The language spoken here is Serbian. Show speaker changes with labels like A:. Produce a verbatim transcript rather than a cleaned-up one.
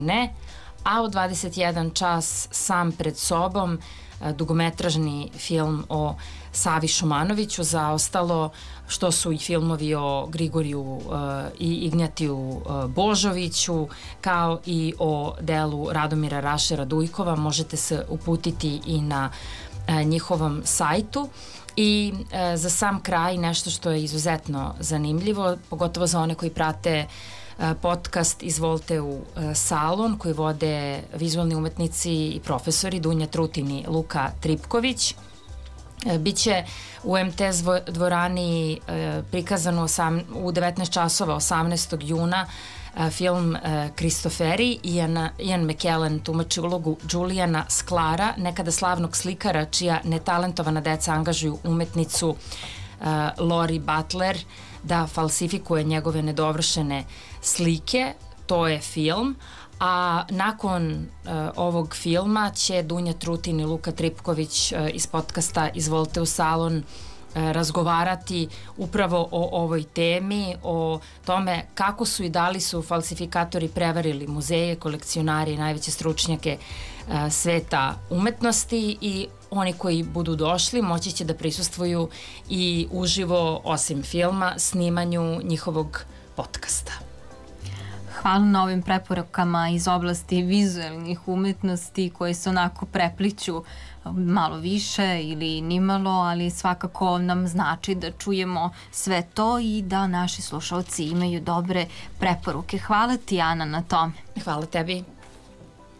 A: ne, a u dvadeset jedan čas Sam pred sobom, dugometražni film o Savi Šumanoviću, za ostalo što su i filmovi o Grigoriju uh, i Ignjatiju uh, Božoviću, kao i o delu Radomira Rašera Dujkova. Možete se uputiti i na uh, njihovom sajtu. I uh, za sam kraj nešto što je izuzetno zanimljivo, pogotovo za one koji prate podcast Izvolite u salon, koji vode vizualni umetnici i profesori Dunja Trutin i Luka Tripković. Biće u em te dvorani prikazano u devetnaest časova osamnaestog juna film Kristoferi. Ian, Ian McKellen tumači ulogu Julijana Sklara, nekada slavnog slikara čija netalentovana deca angažuju umetnicu Lori Butler da falsifikuje njegove nedovršene slike. To je film, a nakon uh, ovog filma će Dunja Trutin i Luka Tripković uh, iz podcasta Izvolite u salon uh, razgovarati upravo o ovoj temi, o tome kako su i da li su falsifikatori prevarili muzeje, kolekcionari i najveće stručnjake uh, sveta umetnosti, i oni koji budu došli moći će da prisustvuju i uživo, osim filma, snimanju njihovog podcasta.
B: Hvala na ovim preporukama iz oblasti vizualnih umetnosti koje se onako prepliću malo više ili nimalo, ali svakako nam znači da čujemo sve to i da naši slušalci imaju dobre preporuke. Hvala ti, Ana, na tome.
A: Hvala tebi.